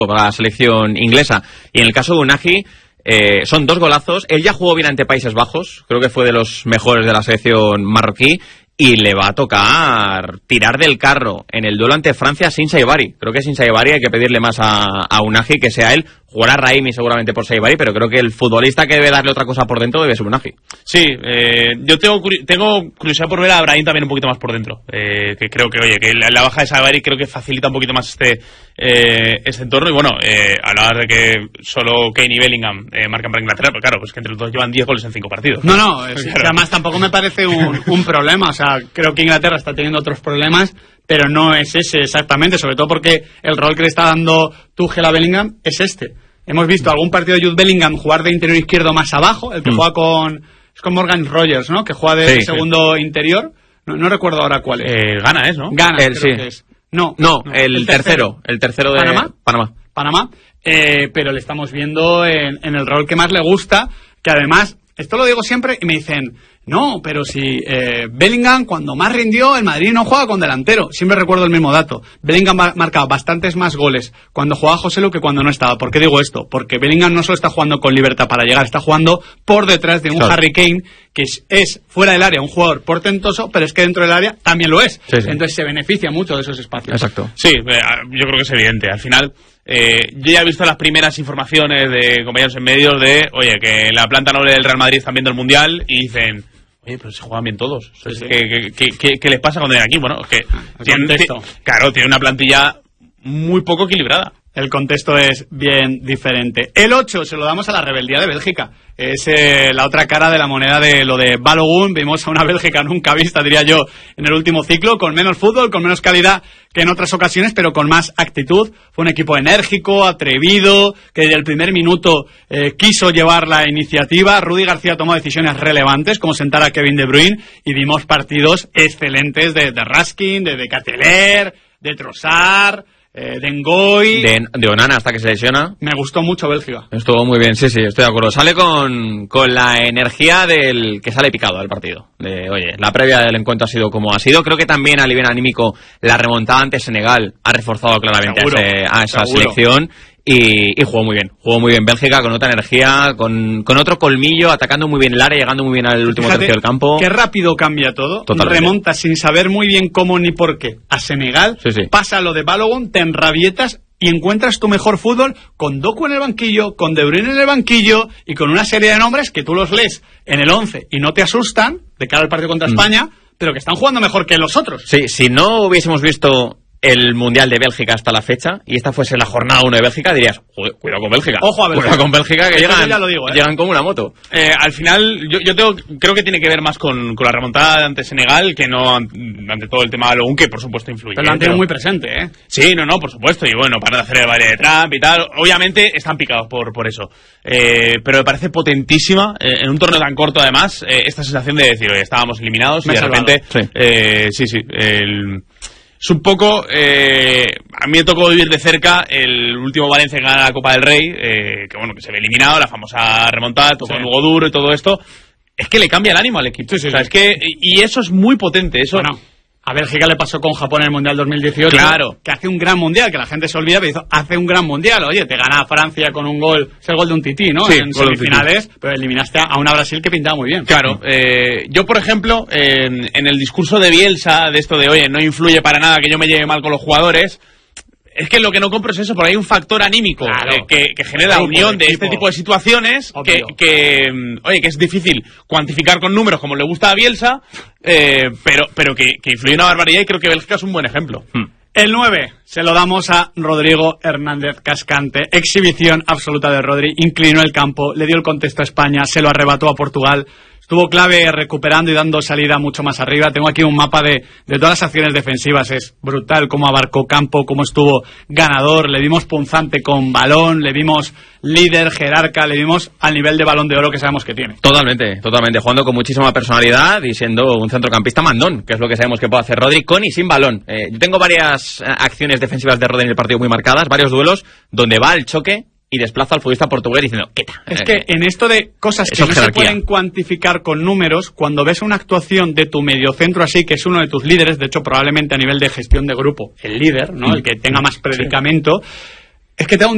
para la selección inglesa. Y en el caso de Unai, son 2 golazos. Él ya jugó bien ante Países Bajos, creo que fue de los mejores de la selección marroquí, y le va a tocar tirar del carro en el duelo ante Francia sin Saibari. Creo que sin Saibari hay que pedirle más a Unai, que sea él. Jugará Raimi seguramente por Saibari, pero creo que el futbolista que debe darle otra cosa por dentro debe ser Unai. Sí, yo tengo curiosidad por ver a Brahim también un poquito más por dentro. Que creo que, oye, que la baja de Saibari creo que facilita un poquito más este entorno. Y bueno, hablar de que solo Kane y Bellingham marcan para Inglaterra, pero claro, pues que entre los dos llevan 10 goles en 5 partidos. No, claro. Además tampoco me parece un problema. O sea, creo que Inglaterra está teniendo otros problemas, pero no es ese exactamente, sobre todo porque el rol que le está dando Tuchel a Bellingham es este. Hemos visto algún partido de Jude Bellingham jugar de interior izquierdo más abajo, el que juega con Morgan Rogers, ¿no? Que juega de segundo interior. No recuerdo ahora cuál es. Ghana es, ¿no? Ghana, creo que es. No, el tercero. El tercero de Panamá. Pero le estamos viendo en el rol que más le gusta, que además, esto lo digo siempre y me dicen, no, pero si Bellingham cuando más rindió, el Madrid no juega con delantero. Siempre recuerdo el mismo dato. Bellingham marcaba bastantes más goles cuando jugaba Joselu que cuando no estaba. ¿Por qué digo esto? Porque Bellingham no solo está jugando con libertad para llegar, está jugando por detrás de un Harry Kane, que es fuera del área un jugador portentoso, pero es que dentro del área también lo es. Sí. Entonces se beneficia mucho de esos espacios. Exacto. Sí, yo creo que es evidente. Al final, yo ya he visto las primeras informaciones de compañeros en medios de, oye, que la planta noble del Real Madrid están viendo el Mundial y dicen, oye, pero se juegan bien todos. Sí. ¿Qué les pasa cuando vienen aquí? Bueno, es que tiene una plantilla muy poco equilibrada. El contexto es bien diferente. El 8 se lo damos a la rebeldía de Bélgica. Es la otra cara de la moneda de lo de Balogun. Vimos a una Bélgica nunca vista, diría yo, en el último ciclo, con menos fútbol, con menos calidad que en otras ocasiones, pero con más actitud. Fue un equipo enérgico, atrevido, que desde el primer minuto quiso llevar la iniciativa. Rudi García tomó decisiones relevantes, como sentar a Kevin De Bruyne, y vimos partidos excelentes de Raskin, de Cateler, de Trossard, de Ngoy, de Onana hasta que se lesiona. Me gustó mucho Bélgica. Estuvo muy bien, sí, estoy de acuerdo. Sale con la energía del que sale picado del partido. Oye, la previa del encuentro ha sido como ha sido. Creo que también a nivel anímico la remontada ante Senegal ha reforzado claramente a esa selección. Y jugó muy bien Bélgica, con otra energía, con otro colmillo, atacando muy bien el área, llegando muy bien al último tercio del campo. Qué rápido cambia todo. Totalmente. Remonta sin saber muy bien cómo ni por qué a Senegal, pasa lo de Balogun, te enrabietas y encuentras tu mejor fútbol con Doku en el banquillo, con De Bruyne en el banquillo y con una serie de nombres que tú los lees en el 11 y no te asustan de cara al partido contra España, pero que están jugando mejor que los otros. Sí, si no hubiésemos visto el Mundial de Bélgica hasta la fecha y esta fuese la jornada 1 de Bélgica, dirías, cuidado con Bélgica. Ojo a Bélgica. Cuidado con Bélgica, que llegan como una moto. Al final, creo que tiene que ver más con la remontada ante Senegal que no ante todo el tema de Balogun, que por supuesto influye. Pero lo han tenido muy presente, ¿eh? Sí, no, por supuesto. Y bueno, para hacer el baile de Trump y tal, obviamente están picados por eso. Pero me parece potentísima, en un torneo tan corto además, esta sensación de decir, oye, estábamos eliminados y de repente... Es un poco, a mí me tocó vivir de cerca el último Valencia que gana la Copa del Rey, que se ve eliminado, la famosa remontada, tocó un juego duro y todo esto. Es que le cambia el ánimo al equipo. Es que, y eso es muy potente, eso. Bueno, a Bélgica le pasó con Japón en el Mundial 2018. Claro. Que hace un gran Mundial, que la gente se olvida, pero hace un gran Mundial. Oye, te gana a Francia con un gol, es el gol de un tití, ¿no? Sí, en semifinales, pero eliminaste a una Brasil que pintaba muy bien. Claro. Yo, por ejemplo, en el discurso de Bielsa, de esto de, oye, no influye para nada que yo me lleve mal con los jugadores, es que lo que no compro es eso, por ahí hay un factor anímico que genera la unión de este tipo de situaciones que es difícil cuantificar con números como le gusta a Bielsa, pero que influye una barbaridad, y creo que Bélgica es un buen ejemplo. El 9 se lo damos a Rodrigo Hernández Cascante. Exhibición absoluta de Rodri, inclinó el campo, le dio el contexto a España, se lo arrebató a Portugal. Estuvo clave recuperando y dando salida mucho más arriba. Tengo aquí un mapa de todas las acciones defensivas. Es brutal cómo abarcó campo, cómo estuvo ganador. Le vimos punzante con balón, le vimos líder, jerarca, le vimos al nivel de Balón de Oro que sabemos que tiene. Totalmente, jugando con muchísima personalidad y siendo un centrocampista mandón, que es lo que sabemos que puede hacer Rodri con y sin balón. Yo tengo varias acciones defensivas de Rodri en el partido muy marcadas, varios duelos donde va al choque y desplaza al futbolista portugués diciendo, quieta. Es que en esto de cosas que no se pueden cuantificar con números, cuando ves una actuación de tu mediocentro así, que es uno de tus líderes, de hecho probablemente a nivel de gestión de grupo, el líder, ¿no? El que tenga más predicamento, es que te da un